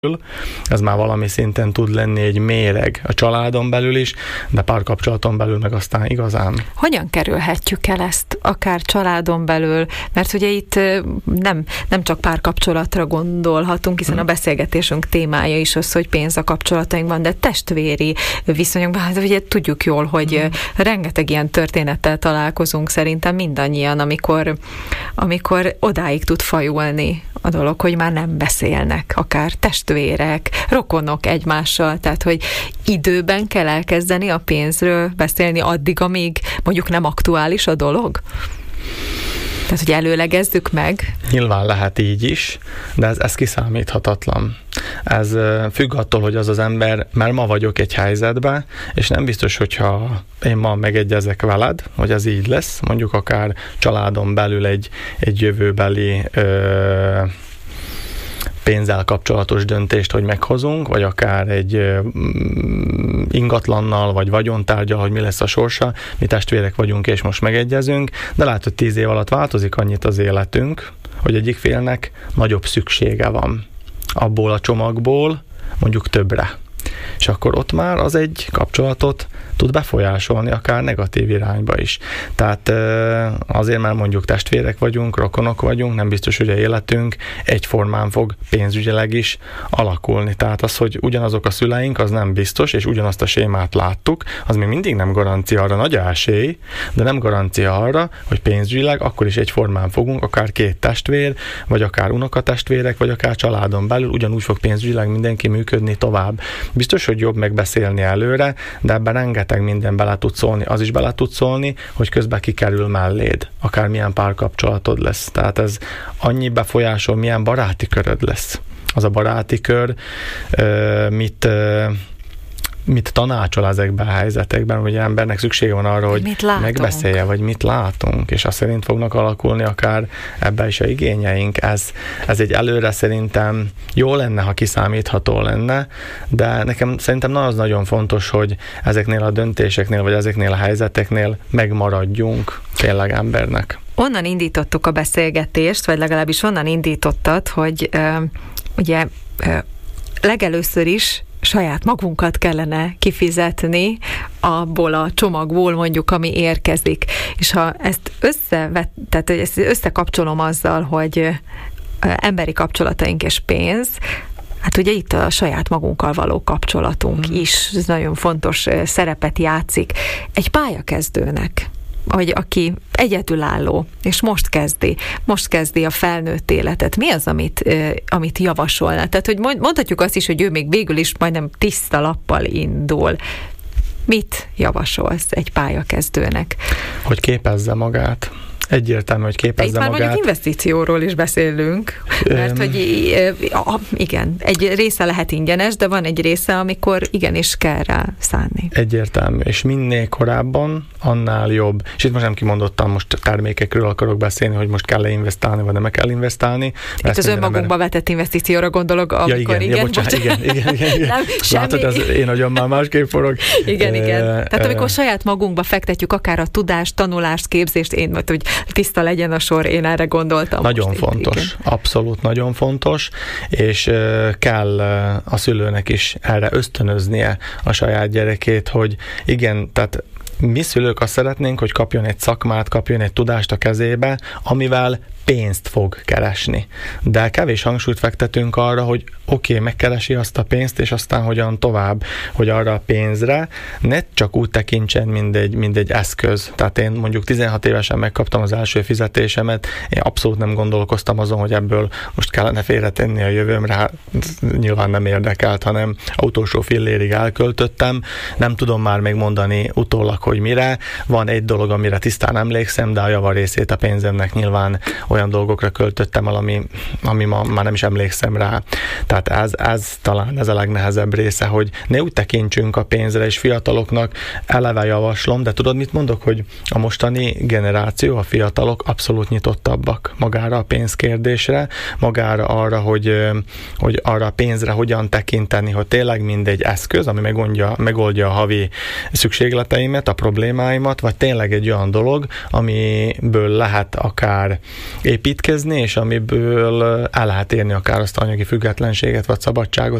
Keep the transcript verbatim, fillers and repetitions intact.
ez már valami szinten tud lenni egy méreg a családon belül is, de párkapcsolaton belül meg aztán igazán. Hogyan kerülhetjük el ezt, akár családon belül? Mert ugye itt nem, nem csak párkapcsolatra gondolhatunk, hiszen a beszélgetésünk témája is az, hogy pénz a kapcsolatainkban, de testvéri viszonyokban, hát ugye tudjuk jól, hogy hmm. rengeteg ilyen történettel találkozunk szerintem mindannyian, amikor, amikor odáig tud fajulni a dolog, hogy már nem beszélnek, akár testvérek, rokonok egymással, tehát hogy időben kell elkezdeni a pénzről beszélni addig, amíg mondjuk nem aktuális a dolog? Tehát, hogy előlegezzük meg? Nyilván lehet így is, de ez, ez kiszámíthatatlan. Ez függ attól, hogy az az ember, mert ma vagyok egy helyzetben, és nem biztos, hogyha én ma megegyezek veled, hogy ez így lesz, mondjuk akár családon belül egy, egy jövőbeli ö, pénzzel kapcsolatos döntést, hogy meghozunk, vagy akár egy ö, ingatlannal, vagy vagyontárgyal, hogy mi lesz a sorsa, mi testvérek vagyunk, és most megegyezünk, de lehet, hogy tíz év alatt változik annyit az életünk, hogy egyik félnek nagyobb szüksége van abból a csomagból, mondjuk többre. És akkor ott már az egy kapcsolatot tud befolyásolni, akár negatív irányba is. Tehát azért már mondjuk testvérek vagyunk, rokonok vagyunk, nem biztos, hogy a életünk egyformán fog pénzügyileg is alakulni. Tehát az, hogy ugyanazok a szüleink, az nem biztos, és ugyanazt a sémát láttuk, az még mindig nem garancia arra, nagy esély, de nem garancia arra, hogy pénzügyileg akkor is egyformán fogunk, akár két testvér, vagy akár unokatestvérek, vagy akár családon belül, ugyanúgy fog pénzügyileg mindenki működni tovább. Biztos, hogy jobb megbeszélni előre, de ebben rengeteg minden bele tud szólni. Az is bele tud szólni, hogy közben kikerül melléd, akár milyen párkapcsolatod lesz. Tehát ez annyi befolyásol, milyen baráti köröd lesz. Az a baráti kör, mit... mit tanácsol ezekben a helyzetekben, hogy embernek szüksége van arra, hogy megbeszélje, vagy mit látunk, és azt szerint fognak alakulni akár ebben is a igényeink. Ez, ez egy előre szerintem jó lenne, ha kiszámítható lenne, de nekem szerintem az nagyon fontos, hogy ezeknél a döntéseknél, vagy ezeknél a helyzeteknél megmaradjunk tényleg embernek. Onnan indítottuk a beszélgetést, vagy legalábbis onnan indítottad, hogy uh, ugye uh, legelőször is saját magunkat kellene kifizetni abból a csomagból, mondjuk, ami érkezik. És ha ezt összevet, tehát ezt összekapcsolom azzal, hogy emberi kapcsolataink és pénz, hát ugye itt a saját magunkkal való kapcsolatunk mm. is ez nagyon fontos szerepet játszik. Egy pályakezdőnek, vagy aki egyedülálló, és most kezdi, most kezdi a felnőtt életet. Mi az, amit, amit javasolna? Tehát, hogy mondhatjuk azt is, hogy ő még végül is majdnem tiszta lappal indul. Mit javasolsz egy pályakezdőnek? Hogy képezze magát. Egyértelmű, hogy képezze Itt már magát. mondjuk investícióról is beszélünk, mert hogy igen, egy része lehet ingyenes, de van egy része, amikor igenis kell rá szánni. Egyértelmű, és minél korábban, annál jobb. És itt most nem kimondottam, most termékekről akarok beszélni, hogy most kell-e investálni, vagy nem kell investálni. Itt az önmagunkba ember... vetett investícióra gondolok, amikor ja, igen. igen, Ja, bocsánat, igen, igen, igen, igen. Nem, Látod, az én nagyon már másképp forog. Igen, igen. Tehát amikor saját magunkba fektetjük akár a tudást, tanulást, képzést, én majd, hogy tiszta legyen a sor, én erre gondoltam. Nagyon most fontos, igen. Abszolút nagyon fontos, és kell a szülőnek is erre ösztönöznie a saját gyerekét, hogy igen, tehát mi szülők azt szeretnénk, hogy kapjon egy szakmát, kapjon egy tudást a kezébe, amivel pénzt fog keresni. De kevés hangsúlyt fektetünk arra, hogy oké, okay, megkeresi azt a pénzt, és aztán hogyan tovább, hogy arra a pénzre ne csak úgy tekintsen, mint egy, mint egy eszköz. Tehát én mondjuk tizenhat évesen megkaptam az első fizetésemet, én abszolút nem gondolkoztam azon, hogy ebből most kellene félretenni a jövőmre, hát nyilván nem érdekelt, hanem utolsó fillérig elköltöttem. Nem tudom már megmondani utólag, hogy mire. Van egy dolog, amire tisztán emlékszem, de a javarészét a pénzemnek nyilván olyan dolgokra költöttem el, ami, ami ma már nem is emlékszem rá. Tehát ez, ez talán ez a legnehezebb része, hogy ne úgy tekintsünk a pénzre, és fiataloknak eleve javaslom, de tudod, mit mondok, hogy a mostani generáció, a fiatalok abszolút nyitottabbak magára a pénzkérdésre, magára arra, hogy, hogy arra a pénzre hogyan tekinteni, hogy tényleg mindegy eszköz, ami megoldja, megoldja a havi szükségleteimet, a problémáimat, vagy tényleg egy olyan dolog, amiből lehet akár építkezni, és amiből el lehet érni akár azt anyagi függetlenséget, vagy szabadságot,